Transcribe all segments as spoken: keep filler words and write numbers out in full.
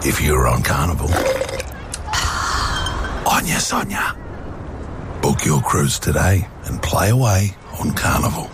if you were on Carnival. Anya Sonia. Book your cruise today and play away on Carnival.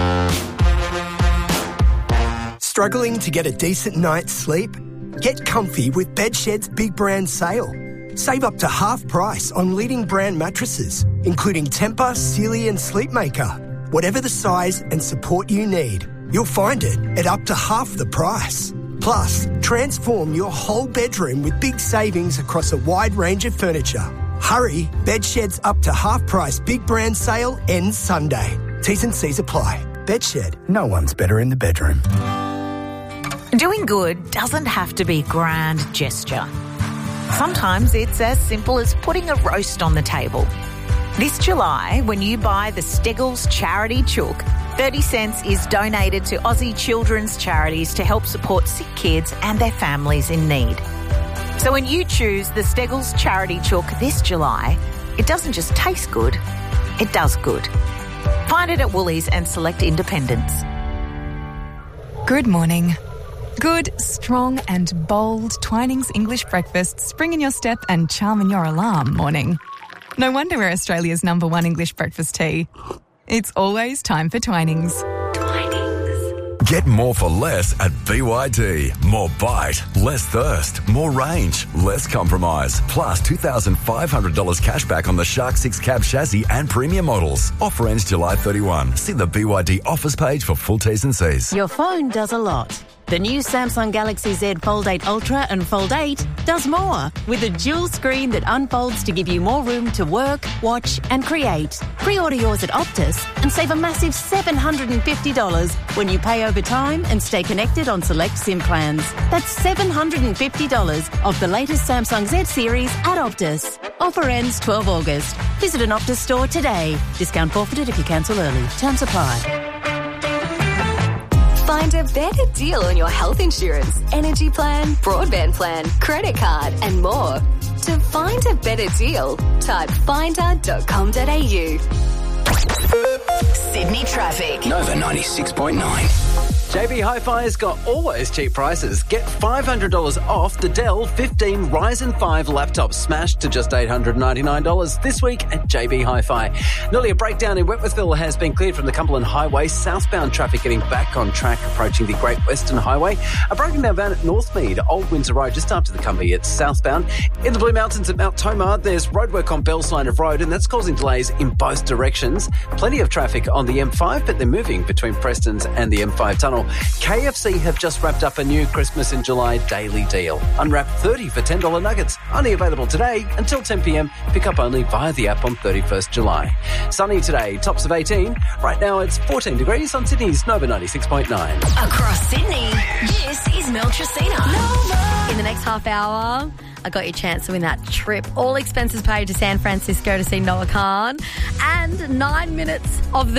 Struggling to get a decent night's sleep? Get comfy with Bedshed's Big Brand Sale. Save up to half price on leading brand mattresses, including Tempur, Sealy and Sleepmaker. Whatever the size and support you need, you'll find it at up to half the price. Plus, transform your whole bedroom with big savings across a wide range of furniture. Hurry, Bedshed's up to half price Big Brand Sale ends Sunday. T's and C's apply. Bedshed, no one's better in the bedroom. Doing good doesn't have to be grand gesture. Sometimes it's as simple as putting a roast on the table. This July, when you buy the Steggles Charity Chook, thirty cents is donated to Aussie children's charities to help support sick kids and their families in need. So when you choose the Steggles Charity Chook this July, it doesn't just taste good, it does good. Find it at Woolies and select independents. Good morning. Good, strong and bold Twinings English breakfast spring in your step and charm in your alarm morning. No wonder we're Australia's number one English breakfast tea. It's always time for Twinings. Twinings. Get more for less at B Y D. More bite, less thirst, more range, less compromise. Plus two thousand five hundred dollars cash back on the Shark six cab chassis and premium models. Offer ends July thirty-first. See the B Y D offers page for full T's and C's. Your phone does a lot. The new Samsung Galaxy Z Fold eight Ultra and Fold eight does more, with a dual screen that unfolds to give you more room to work, watch and create. Pre-order yours at Optus and save a massive seven hundred fifty dollars when you pay over time and stay connected on select SIM plans. That's seven hundred fifty dollars of the latest Samsung Z series at Optus. Offer ends twelfth of August. Visit an Optus store today. Discount forfeited if you cancel early. Terms apply. Find a better deal on your health insurance, energy plan, broadband plan, credit card and more. To find a better deal, type finder dot com dot a u. Sydney traffic. Nova ninety-six point nine. J B Hi-Fi's got always cheap prices. Get five hundred dollars off the Dell fifteen Ryzen five laptop smashed to just eight hundred ninety-nine dollars this week at J B Hi-Fi. Nearly a breakdown in Wentworthville has been cleared from the Cumberland Highway. Southbound traffic getting back on track approaching the Great Western Highway. A broken down van at Northmead, Old Windsor Road, just after the Cumbie. It's southbound. In the Blue Mountains at Mount Tomah, there's roadwork on Bell's Line of Road, and that's causing delays in both directions. Plenty of traffic on the M five, but they're moving between Prestons and the M five tunnel. K F C have just wrapped up a new Christmas in July daily deal. Unwrap thirty for ten dollars nuggets. Only available today until ten p.m. Pick up only via the app on thirty-first of July. Sunny today, tops of eighteen. Right now it's fourteen degrees on Sydney's Nova ninety-six point nine. Across Sydney, this is Mel Tracina. Nova. In the next half hour, I got your chance to win that trip. All expenses paid to San Francisco to see Noah Khan. And nine minutes of the